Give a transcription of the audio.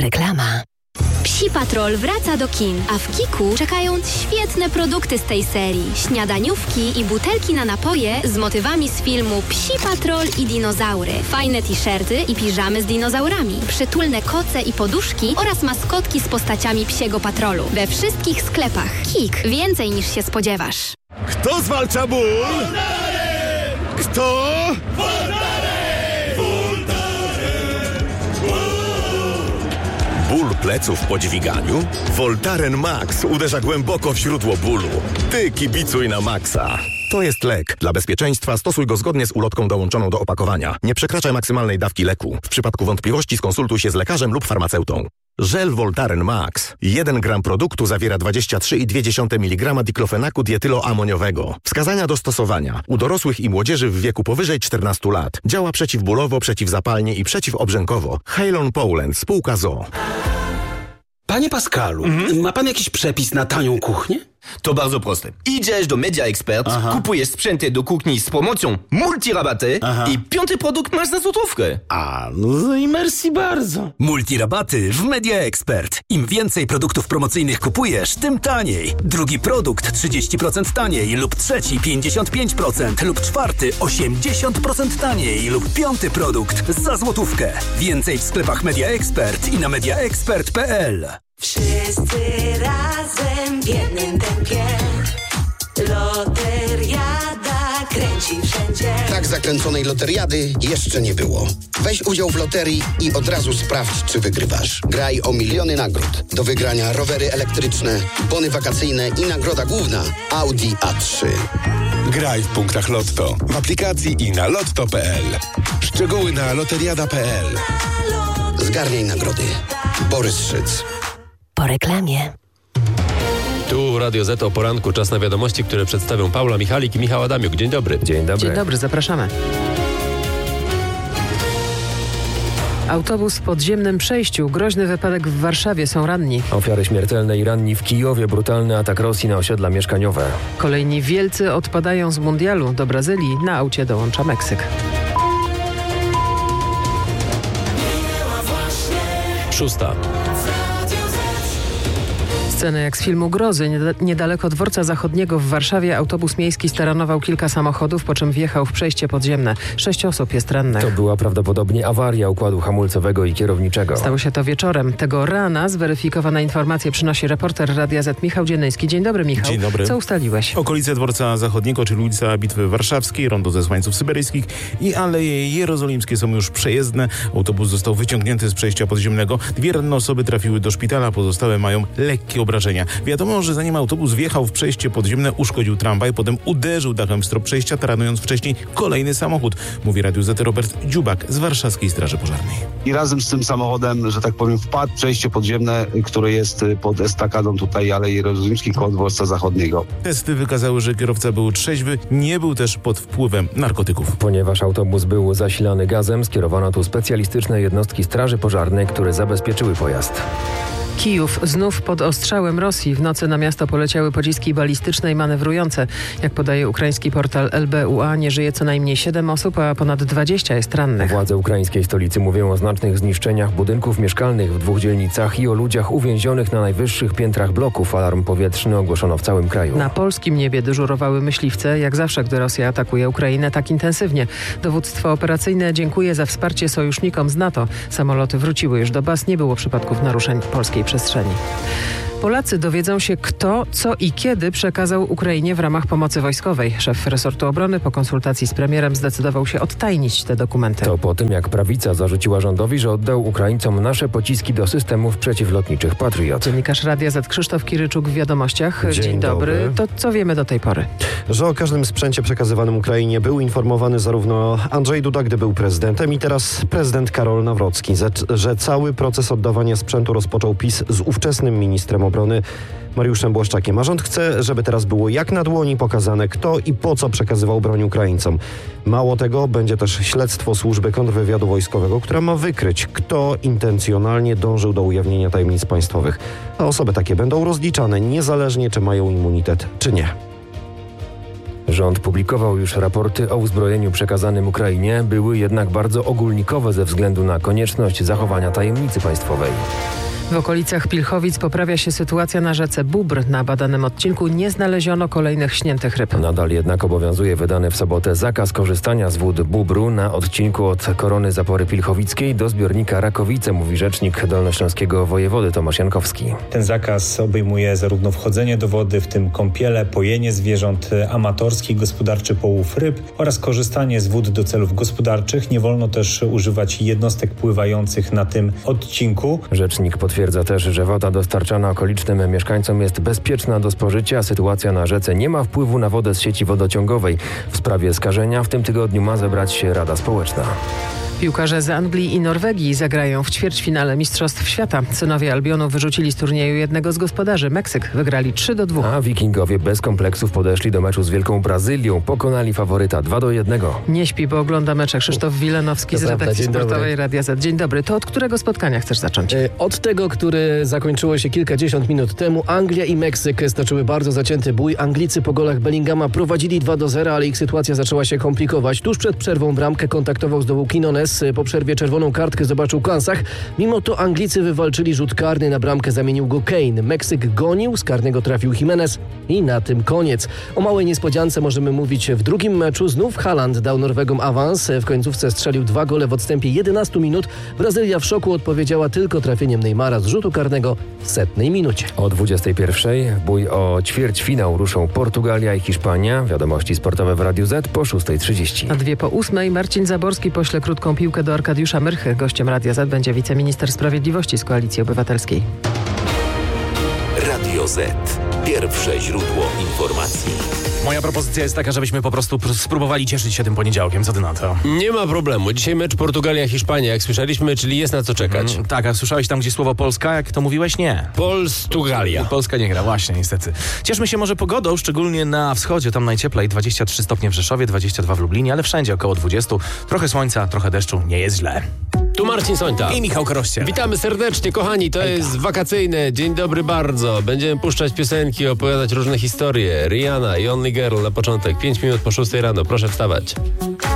Reklama. Psi Patrol wraca do kin, a w Kiku czekają świetne produkty z tej serii. Śniadaniówki i butelki na napoje z motywami z filmu Psi Patrol i dinozaury. Fajne t-shirty i piżamy z dinozaurami. Przytulne koce i poduszki oraz maskotki z postaciami Psiego Patrolu. We wszystkich sklepach. Kik. Więcej niż się spodziewasz. Kto zwalcza ból? Kto? Ból pleców po dźwiganiu? Voltaren Max uderza głęboko w źródło bólu. Ty kibicuj na Maxa. To jest lek. Dla bezpieczeństwa stosuj go zgodnie z ulotką dołączoną do opakowania. Nie przekraczaj maksymalnej dawki leku. W przypadku wątpliwości skonsultuj się z lekarzem lub farmaceutą. Żel Voltaren Max. 1 gram produktu zawiera 23,2 mg diklofenaku dietyloamoniowego. Wskazania do stosowania. U dorosłych i młodzieży w wieku powyżej 14 lat. Działa przeciwbólowo, przeciwzapalnie i przeciwobrzękowo. Halon Poland, spółka ZOO. Panie Pascalu, ma pan jakiś przepis na tanią kuchnię? To bardzo proste. Idziesz do Media Expert, kupujesz sprzęty do kuchni z promocją multirabaty i 5. produkt masz za złotówkę. No i merci bardzo. Multirabaty w Media Expert. Im więcej produktów promocyjnych kupujesz, tym taniej. Drugi produkt 30% taniej lub trzeci 55% lub czwarty 80% taniej lub 5. produkt za złotówkę. Więcej w sklepach Media Expert i na mediaexpert.pl. Wszyscy razem w jednym tempie. Loteriada kręci wszędzie. Tak zakręconej loteriady jeszcze nie było. Weź udział w loterii i od razu sprawdź, czy wygrywasz. Graj o miliony nagród. Do wygrania rowery elektryczne, bony wakacyjne i nagroda główna Audi A3. Graj w punktach Lotto, w aplikacji i na lotto.pl. Szczegóły na loteriada.pl. Zgarniaj nagrody. Borys Szyc. Po reklamie. Tu Radio Z o poranku, czas na wiadomości, które przedstawią Paula Michalik i Michał Adamiuk. Dzień dobry. Dzień dobry. Dzień dobry, zapraszamy. Autobus w podziemnym przejściu. Groźny wypadek w Warszawie, są ranni. Ofiary śmiertelne i ranni w Kijowie. Brutalny atak Rosji na osiedla mieszkaniowe. Kolejni wielcy odpadają z mundialu. Do Brazylii na aucie dołącza Meksyk. 6. Sceny jak z filmu Grozy. Niedaleko dworca zachodniego w Warszawie autobus miejski staranował kilka samochodów, po czym wjechał w przejście podziemne. 6 osób jest rannych. To była prawdopodobnie awaria układu hamulcowego i kierowniczego. Stało się to wieczorem. Tego rana zweryfikowane informacje przynosi reporter Radia Z Michał Dziennyjski. Dzień dobry, Michał. Dzień dobry. Co ustaliłeś? Okolice dworca zachodniego, czyli ulica Bitwy Warszawskiej, rondo Zesłańców Syberyjskich i Aleje Jerozolimskie są już przejezdne. Autobus został wyciągnięty z przejścia podziemnego. 2 ranne osoby trafiły do szpitala, pozostałe mają lekkie obrażenia. Wiadomo, że zanim autobus wjechał w przejście podziemne, uszkodził tramwaj, potem uderzył dachem w strop przejścia, taranując wcześniej kolejny samochód. Mówi Radiu Z Robert Dziubak z Warszawskiej Straży Pożarnej. I razem z tym samochodem, że tak powiem, wpadł w przejście podziemne, które jest pod estakadą tutaj Alei Jerozolimskiej koło dworca zachodniego. Testy wykazały, że kierowca był trzeźwy, nie był też pod wpływem narkotyków. Ponieważ autobus był zasilany gazem, skierowano tu specjalistyczne jednostki Straży Pożarnej, które zabezpieczyły pojazd. Kijów znów pod ostrzałem Rosji. W nocy na miasto poleciały pociski balistyczne i manewrujące. Jak podaje ukraiński portal LBUA, nie żyje co najmniej 7 osób, a ponad 20 jest rannych. Władze ukraińskiej stolicy mówią o znacznych zniszczeniach budynków mieszkalnych w 2 dzielnicach i o ludziach uwięzionych na najwyższych piętrach bloków. Alarm powietrzny ogłoszono w całym kraju. Na polskim niebie dyżurowały myśliwce, jak zawsze, gdy Rosja atakuje Ukrainę tak intensywnie. Dowództwo operacyjne dziękuję za wsparcie sojusznikom z NATO. Samoloty wróciły już do baz, nie było przypadków naruszeń polskiej przestrzeni. Polacy dowiedzą się, kto, co i kiedy przekazał Ukrainie w ramach pomocy wojskowej. Szef resortu obrony po konsultacji z premierem zdecydował się odtajnić te dokumenty. To po tym, jak prawica zarzuciła rządowi, że oddał Ukraińcom nasze pociski do systemów przeciwlotniczych Patriot. Dziennikarz Radia Z Krzysztof Kiryczuk w Wiadomościach. Dzień dobry. To co wiemy do tej pory? Że o każdym sprzęcie przekazywanym Ukrainie był informowany zarówno Andrzej Duda, gdy był prezydentem, i teraz prezydent Karol Nawrocki, że cały proces oddawania sprzętu rozpoczął PiS z ówczesnym ministrem obrony Mariuszem Błaszczakiem. A rząd chce, żeby teraz było jak na dłoni pokazane, kto i po co przekazywał broń Ukraińcom. Mało tego, będzie też śledztwo służby kontrwywiadu wojskowego, która ma wykryć, kto intencjonalnie dążył do ujawnienia tajemnic państwowych. A osoby takie będą rozliczane niezależnie, czy mają immunitet, czy nie. Rząd publikował już raporty o uzbrojeniu przekazanym Ukrainie, były jednak bardzo ogólnikowe ze względu na konieczność zachowania tajemnicy państwowej. W okolicach Pilchowic poprawia się sytuacja na rzece Bóbr. Na badanym odcinku nie znaleziono kolejnych śniętych ryb. Nadal jednak obowiązuje wydany w sobotę zakaz korzystania z wód Bóbru na odcinku od Korony Zapory Pilchowickiej do zbiornika Rakowice, mówi rzecznik dolnośląskiego wojewody Tomasz Jankowski. Ten zakaz obejmuje zarówno wchodzenie do wody, w tym kąpiele, pojenie zwierząt amatorskich, gospodarczy połów ryb oraz korzystanie z wód do celów gospodarczych. Nie wolno też używać jednostek pływających na tym odcinku. Rzecznik potwierdza też, że woda dostarczana okolicznym mieszkańcom jest bezpieczna do spożycia. Sytuacja na rzece nie ma wpływu na wodę z sieci wodociągowej. W sprawie skażenia w tym tygodniu ma zebrać się Rada Społeczna. Piłkarze z Anglii i Norwegii zagrają w ćwierćfinale Mistrzostw Świata. Synowie Albionu wyrzucili z turnieju jednego z gospodarzy, Meksyk. Wygrali 3-2. A Wikingowie bez kompleksów podeszli do meczu z Wielką Brazylią. Pokonali faworyta 2-1. Nie śpi, bo ogląda mecze Krzysztof Wilenowski z redakcji sportowej Radia Z. Dzień dobry. To od którego spotkania chcesz zacząć? Od tego, które zakończyło się kilkadziesiąt minut temu. Anglia i Meksyk stoczyły bardzo zacięty bój. Anglicy po golach Bellingama prowadzili 2-0, ale ich sytuacja zaczęła się komplikować. Tuż przed przerwą bramkę kontaktował zdobył Quinones. Po przerwie czerwoną kartkę zobaczył Kansach. Mimo to Anglicy wywalczyli rzut karny, na bramkę zamienił go Kane. Meksyk gonił, z karnego trafił Jimenez i na tym koniec. O małej niespodziance możemy mówić w drugim meczu. Znów Haaland dał Norwegom awans. W końcówce strzelił 2 gole w odstępie 11 minut. Brazylia w szoku odpowiedziała tylko trafieniem Neymara z rzutu karnego w 100 minucie. O 21:00 w bój o ćwierćfinał ruszą Portugalia i Hiszpania. Wiadomości sportowe w Radiu Z po 6:30. A 2:08 Marcin Zaborski pośle krótką piłkę do Arkadiusza Myrchy. Gościem Radia Z będzie wiceminister sprawiedliwości z Koalicji Obywatelskiej. Radio Z. Pierwsze źródło informacji. Moja propozycja jest taka, żebyśmy po prostu spróbowali cieszyć się tym poniedziałkiem. Co ty na to? Nie ma problemu. Dzisiaj mecz Portugalia-Hiszpania, jak słyszeliśmy, czyli jest na co czekać. Tak, a słyszałeś tam, gdzie słowo Polska, jak to mówiłeś? Nie. Polstugalia. Polska nie gra, właśnie, niestety. Cieszmy się może pogodą, szczególnie na wschodzie, tam najcieplej, 23 stopnie w Rzeszowie, 22 w Lublinie, ale wszędzie około 20. Trochę słońca, trochę deszczu, nie jest źle. Tu Marcin Sońta. I Michał Korościel. Witamy serdecznie, kochani. To jest wakacyjne. Dzień dobry bardzo. Będziemy puszczać piosenki, opowiadać różne historie. Rihanna i Only Girl na początek. 5 minut po 6 rano. Proszę wstawać.